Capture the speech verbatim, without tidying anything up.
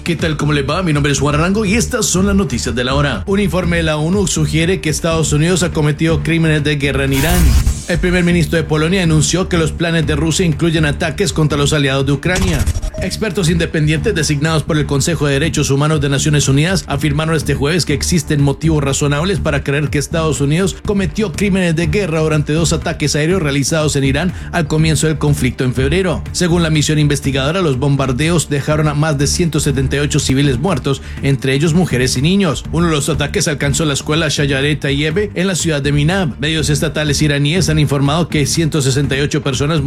¿qué tal? ¿Cómo les va? Mi nombre es Juan Arango y estas son las noticias de la hora. Un informe de la ONU sugiere que Estados Unidos ha cometido crímenes de guerra en Irán. El primer ministro de Polonia anunció que los planes de Rusia incluyen ataques contra los aliados de Ucrania. Expertos independientes designados por el Consejo de Derechos Humanos de Naciones Unidas afirmaron este jueves que existen motivos razonables para creer que Estados Unidos cometió crímenes de guerra durante dos ataques aéreos realizados en Irán al comienzo del conflicto en febrero. Según la misión investigadora, los bombardeos dejaron a más de ciento setenta y ocho civiles muertos, entre ellos mujeres y niños. Uno de los ataques alcanzó la escuela Shayare Tayyebe en la ciudad de Minab. Medios estatales iraníes han informado que ciento sesenta y ocho personas